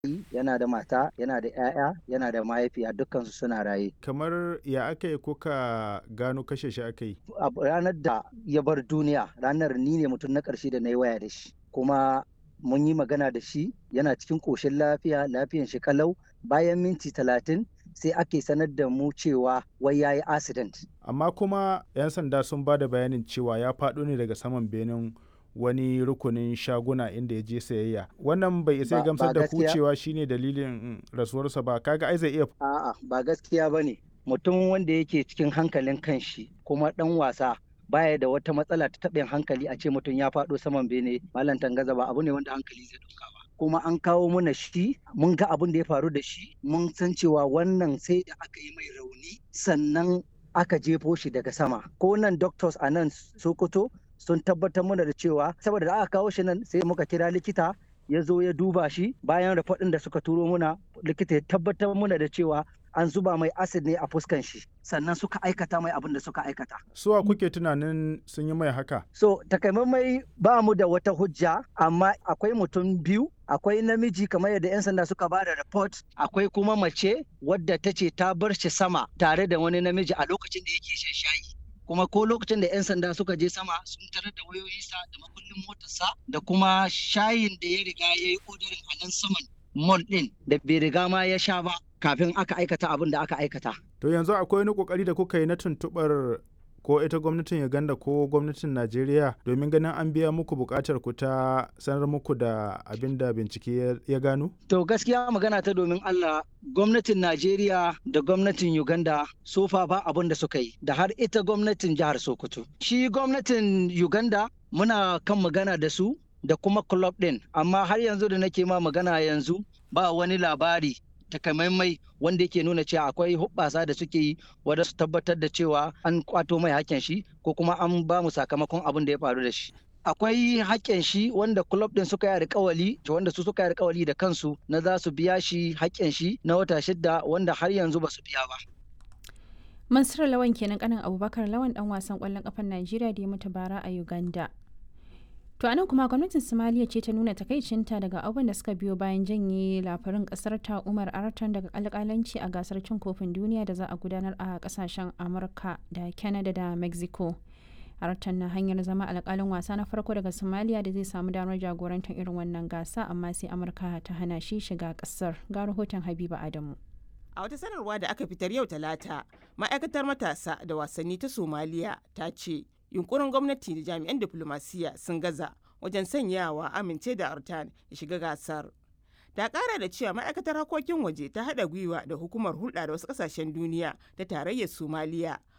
yana da mata, yana da 'ya'ya, yana da mahaifiya dukkansu suna raye. Kamar ya aka yi kuka gano kashe shi aka yi? A ranar da ya bar duniya, ranar ni ne mutum na ƙarshe da na yi waya da shi. Kuma mun yi magana da shi yana cikin ƙoshin lafiya, lafiyan shi kalau. Bayan minti 30 sai ake sanar da mu cewa wai ya yi accident. Amma kuma 'yan sanda sun ba da bayanin cewa ya faɗo ne daga saman benin wani rukunin shaguna inda ya je sayayya. Wannan bai isa ya gamsar da ku cewa shine dalilin rasuwarsa ba. Kaga ai zai iya. A'a, ba gaskiya bane. Mutum wanda yake cikin hankalin kanshi kuma ɗan wasa baya da wata matsala ta taɓin hankali a ce mutum ya faɗo saman bene. Malam Tangaza ba abu ne wanda hankali zai ɗauka ba. Kuma an kawo mana shi, mun ga abin da ya faru da shi, mun san cewa wannan sai da aka yi mai rauni sannan aka jefo shi daga sama. Ko nan doctors a nan Sokoto sun tabbatar mana da cewa saboda da aka kawo shi nan sai muka kira likita ya zo ya duba shi. Bayan report ɗin da suka turo muna, likita ya tabbatar muna da cewa an zuba mai acid ne a fuskan shi sannan suka aikata mai abin da suka aikata. Suwa kuke tunanin sun yi mai haka? So takamaimai ba mu da wata hujja, amma akwai mutum biyu, akwai namiji kamar yadda 'yan sanda suka ba da report, akwai kuma mace wadda ta ce ta bar shi sama tare da wani namiji a lokacin da yake shan shayi. Kuma ko lokacin da 'yan sanda suka je sama sun tarar da wayoyinsa da makullin motarsa da kuma shayin da ya riga ya yi odarin a nan saman mall ɗin da bai riga ma ya sha ba kafin aka aikata abin da aka aikata. To yanzu akwai wani kokari da kuka yi na tuntuɓar ko ita gwamnatin Uganda ko gwamnatin Najeriya domin ganin an biya muku buƙatar ku ta sanar muku da abin da bincike ya gano? To gaskiya magana ta domin Allah, gwamnatin Najeriya da gwamnatin Uganda sofa ba abin da suka yi, da har ita gwamnatin jihar Sokoto. Shi gwamnatin Uganda muna kan magana da su da kuma club ɗin, amma har yanzu da nake ma magana yanzu ba wani labari takamaimai wanda yake nuna cewa akwai hubbasa da suke yi wadda su tabbatar da cewa an kwato mai hakken shi ko kuma an ba mu sakamakon abin da ya faru da shi. Akwai hakken shi wanda club din suka yi alkawali, wanda su suka yi alkawali da kansu na za su biya shi hakken shi na wata 6 wanda har yanzu ba su biya ba. Mansur Lawan kenan kanin Abubakar Lawan dan wasan kwallon kafar Najeriya da ya mutu bara a Uganda. To anan kuma gwamnatin Somalia ce ta nuna takaicinta daga abubuwan da suka biyo bayan janye lafarin kasar ta Umar Artan daga alƙalanci a gasar cin kofin duniya da za a gudanar a kasashen Amurka da Canada da Mexico. Artan na hanyar zama alƙalin wasa na farko daga Somalia da zai samu damar jagorantar irin wannan gasa, amma sai Amurka ta hana shi shiga kasar. Ga rahoton Habiba Adamu. A wata sanarwa da aka fitar yau Talata, ma'aikatar matasa da wasanni ta Somalia ta ce yunkurin gwamnati da jami'an diplomasiya sun gaza wajen sanyawa amince da Artan ya shiga gasar. Ta kara da cewa ma'aikatar harkokin waje ta haɗa gwiwa da hukumar hulɗa da wasu ƙasashen duniya ta tarayyar Somaliya